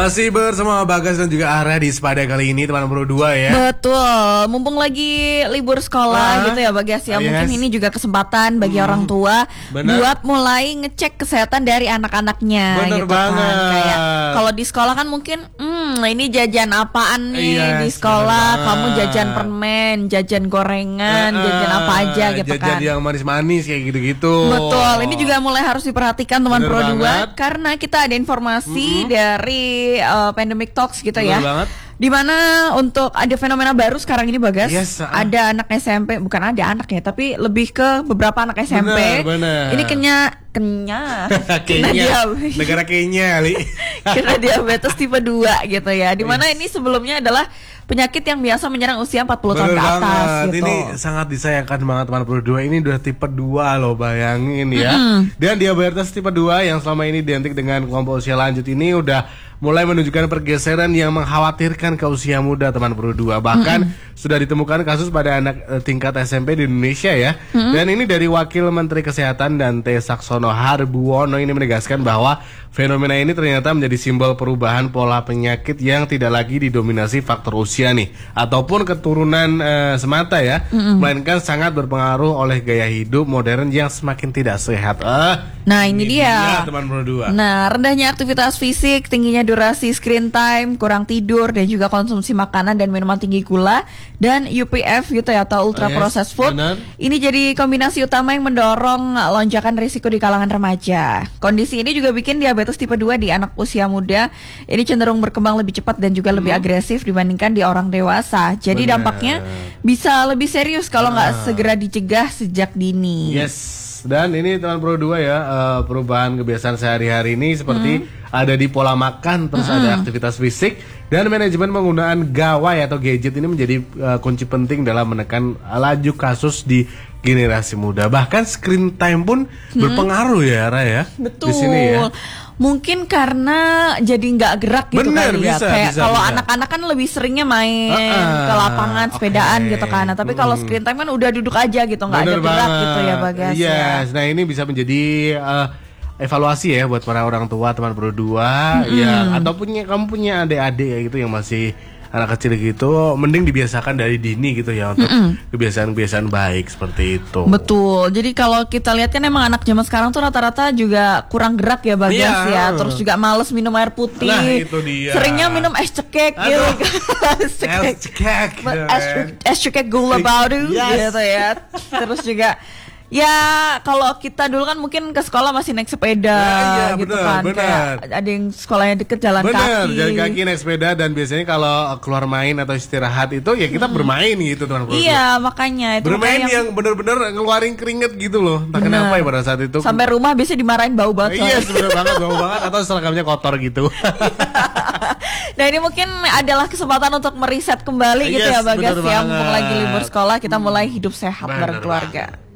Masih bersama Bagas dan juga Ara di Sepada kali ini teman berdua ya. Betul, mumpung lagi libur sekolah gitu ya Bagas ya. Mungkin ini juga kesempatan bagi orang tua buat mulai ngecek kesehatan dari anak-anaknya. Bener gitu banget. kan. Kayak kalau di sekolah kan mungkin ini jajan apaan nih di sekolah? Kamu jajan permen, jajan gorengan, jajan apa aja gitu jajan kan. yang manis-manis kayak gitu-gitu. Betul, ini juga mulai harus diperhatikan teman Bener Pro 2 banget. karena kita ada informasi dari Pandemic Talks gitu Bener ya. banget. Dimana untuk ada fenomena baru sekarang ini Bagas, Yes, ada anak SMP, bukan ada anak ya, tapi lebih ke beberapa anak SMP. Bener. Ini kena Kenya, negara Kenya, Li. kena diabetes tipe 2 gitu ya. Dimana ini sebelumnya adalah penyakit yang biasa menyerang usia 40 tahun ke atas gitu. Ini sangat disayangkan banget teman Pro 2. Ini udah tipe 2 loh, bayangin ya. Dan diabetes tipe 2 yang selama ini identik dengan kelompok usia lanjut ini udah mulai menunjukkan pergeseran yang mengkhawatirkan ke usia muda teman Pro 2. Bahkan sudah ditemukan kasus pada anak tingkat SMP di Indonesia ya. Dan ini dari Wakil Menteri Kesehatan Dante Saxono Harbuwono ini menegaskan bahwa fenomena ini ternyata menjadi simbol perubahan pola penyakit yang tidak lagi didominasi faktor usia nih ataupun keturunan semata ya, melainkan sangat berpengaruh oleh gaya hidup modern yang semakin tidak sehat. Nah ini dia teman Pro 2. Nah rendahnya aktivitas fisik, tingginya durasi screen time, kurang tidur, dan juga konsumsi makanan dan minuman tinggi gula dan UPF gitu ya atau ultra processed food. Benar. Ini jadi kombinasi utama yang mendorong lonjakan risiko di kalangan remaja. Kondisi ini juga bikin diabetes tipe 2 di anak usia muda ini cenderung berkembang lebih cepat dan juga lebih agresif dibandingkan di orang dewasa. Jadi dampaknya bisa lebih serius kalau nggak segera dicegah sejak dini. Yes. Dan ini teman Pro 2 ya, perubahan kebiasaan sehari-hari ini seperti ada di pola makan, terus ada aktivitas fisik dan manajemen penggunaan gawai atau gadget ini menjadi kunci penting dalam menekan laju kasus di generasi muda. Bahkan screen time pun berpengaruh ya, Ra ya. Betul. Di sini ya. Mungkin karena jadi nggak gerak gitu kali ya. Kayak kalau anak-anak kan lebih seringnya main ke lapangan sepedaan gitu kan. Nah, tapi kalau screen time kan udah duduk aja gitu, nggak ada gerak gitu ya Bagas. Yes. Nah ini bisa menjadi evaluasi ya buat para orang tua teman Pro 2 ya, atau kamu punya adik-adik ya gitu yang masih anak kecil gitu, mending dibiasakan dari dini gitu ya untuk kebiasaan-kebiasaan baik seperti itu. Betul. Jadi kalau kita lihat kan emang anak zaman sekarang tuh rata-rata juga kurang gerak ya Bagas ya. Terus juga males minum air putih. Nah, itu dia. Seringnya minum es cekek gitu. Es cekek gula batu gitu ya. Terus juga ya kalau kita dulu kan mungkin ke sekolah masih naik sepeda gitu kan. Kayak ada yang sekolahnya deket jalan kaki. Jalan kaki naik sepeda dan biasanya kalau keluar main atau istirahat itu ya kita bermain gitu teman Pro 2. Iya makanya itu bermain yang bener-bener ngeluarin keringet gitu loh. Entah kenapa ya pada saat itu. Sampai rumah biasanya dimarahin bau banget. Iya sebenarnya banget bau banget atau seragamnya kotor gitu. Nah ini mungkin adalah kesempatan untuk meriset kembali gitu ya Bagas ya. Mumpung lagi libur sekolah kita mulai hidup sehat bareng keluarga.